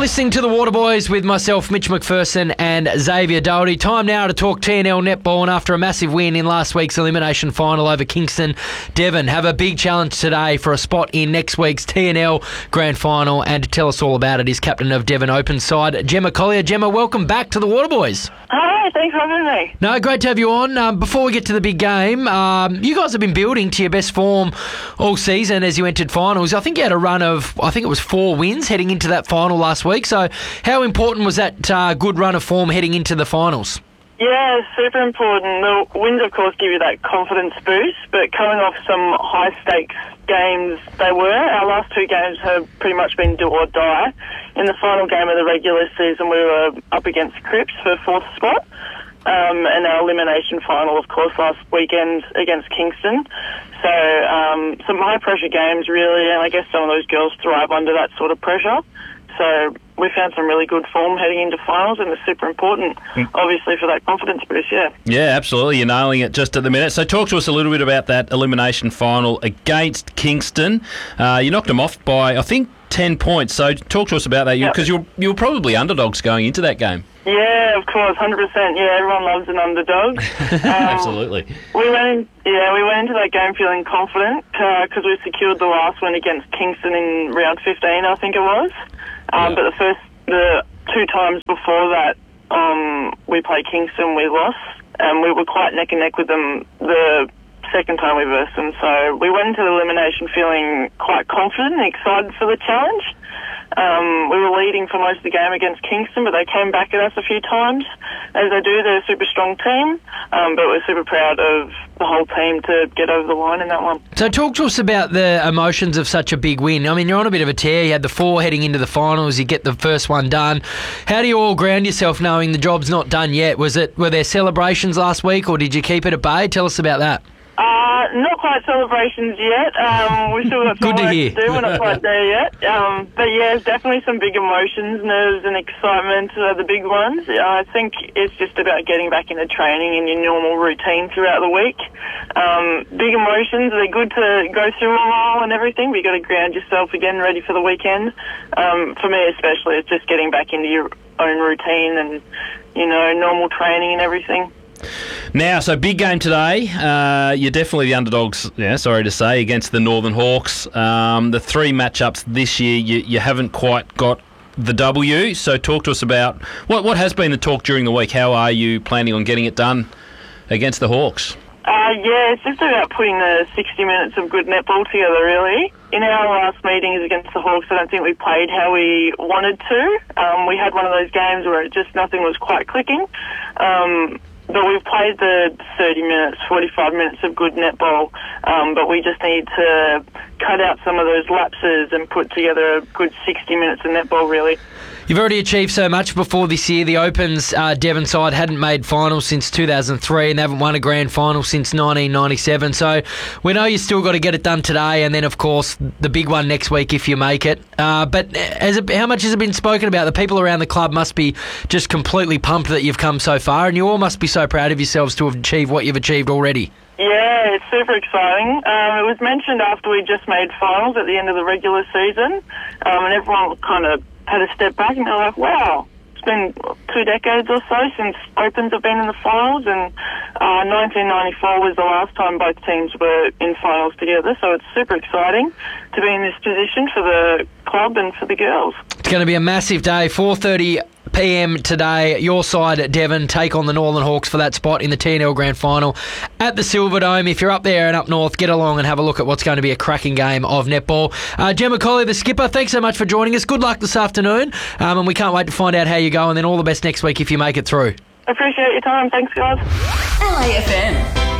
listening to the Waterboys with myself, Mitch McPherson and Xavier Doherty. Time now to talk TNL netball, and after a massive win in last week's elimination final over Kingston, Devon have a big challenge today for a spot in next week's TNL Grand Final, and to tell us all about it is captain of Devon Open side, Gemma Collier. Gemma, welcome back to the Waterboys. Hi, thanks for having me. No, great to have you on. Before we get to the big game, you guys have been building to your best form all season as you entered finals. I think you had a run of, 4 wins heading into that final last week. So how important was that good run of form heading into the finals? Yeah, super important. The wins, of course, give you that confidence boost, but coming off some high-stakes games they were, our last 2 games have pretty much been do or die. In the final game of the regular season, we were up against Cripps for 4th spot, and our elimination final, of course, last weekend against Kingston. So some high-pressure games, really, and I guess some of those girls thrive under that sort of pressure. So we found some really good form heading into finals, and it's super important, obviously, for that confidence boost, yeah. Yeah, absolutely. You're nailing it just at the minute. So talk to us a little bit about that elimination final against Kingston. You knocked them off by, I think, 10 points. So talk to us about that, because you were probably underdogs going into that game. Yeah, of course, 100%. Yeah, everyone loves an underdog. Absolutely. We went into that game feeling confident because we secured the last win against Kingston in round 15, I think it was. But the 2 times before that, we played Kingston, we lost, and we were quite neck and neck with them the second time we versed them. So we went into the elimination feeling quite confident and excited for the challenge. We were leading for most of the game against Kingston, but they came back at us a few times. As they do, they're a super strong team, but we're super proud of the whole team to get over the line in that one. So talk to us about the emotions of such a big win. I mean, you're on a bit of a tear. You had the 4 heading into the finals. You get the first one done. How do you all ground yourself knowing the job's not done yet? Were there celebrations last week, or did you keep it at bay? Tell us about that. Not quite celebrations yet. We've still got some work to do. We're not quite there yet. But yeah, definitely some big emotions, nerves and excitement are the big ones. I think it's just about getting back into training in your normal routine throughout the week. Big emotions, they're good to go through a while and everything, but you've got to ground yourself again, ready for the weekend. For me especially, it's just getting back into your own routine and, normal training and everything. Now, so big game today. You're definitely the underdogs, sorry to say, against the Northern Hawks. The 3 matchups this year, you haven't quite got the W. So talk to us about what has been the talk during the week. How are you planning on getting it done against the Hawks? It's just about putting the 60 minutes of good netball together, really. In our last meetings against the Hawks, I don't think we played how we wanted to. We had one of those games where nothing was quite clicking. But we've played the 30 minutes, 45 minutes of good netball, but we just need to cut out some of those lapses and put together a good 60 minutes of netball, really. You've already achieved so much before this year. The Opens Devon side hadn't made finals since 2003, and they haven't won a grand final since 1997. So we know you still got to get it done today, and then, of course, the big one next week if you make it. But how much has it been spoken about? The people around the club must be just completely pumped that you've come so far, and you all must be so proud of yourselves to have achieved what you've achieved already. Yeah, it's super exciting. It was mentioned after we just made finals at the end of the regular season, and everyone kind of had a step back and they're like, wow, it's been 2 decades or so since Opens have been in the finals, and 1994 was the last time both teams were in finals together, so it's super exciting to be in this position for the club and for the girls. It's going to be a massive day. 4:30 p.m. today, your side at Devon take on the Northern Hawks for that spot in the TNL Grand Final at the Silverdome. If you're up there and up north, get along and have a look at what's going to be a cracking game of netball. Gemma Collier, the skipper, thanks so much for joining us. Good luck this afternoon, and we can't wait to find out how you go, and then all the best next week if you make it through. Appreciate your time. Thanks, guys. LAFM.